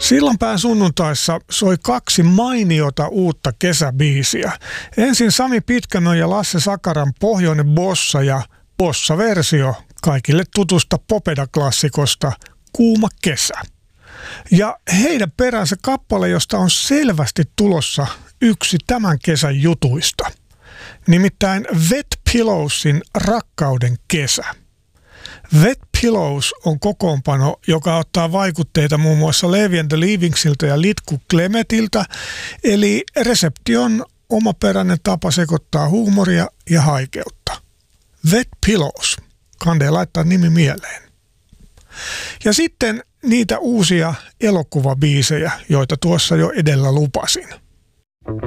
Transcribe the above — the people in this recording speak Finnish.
Sillanpään sunnuntaissa soi 2 mainiota uutta kesäbiisiä. Ensin Sami Pitkämön ja Lasse Sakaran Pohjoinen bossa ja bossa-versio kaikille tutusta Popeda-klassikosta Kuuma kesä. Ja heidän peränsä kappale, josta on selvästi tulossa yksi tämän kesän jutuista. Nimittäin Wet Pillowsin Rakkauden kesä. Wet Pillows on kokoonpano, joka ottaa vaikutteita muun muassa Levi and the Leavingsiltä ja Litku Klemetiltä, eli resepti on omaperäinen tapa sekoittaa huumoria ja haikeutta. Wet Pillows. Kandee laittaa nimi mieleen. Ja sitten niitä uusia elokuvabiisejä, joita tuossa jo edellä lupasin.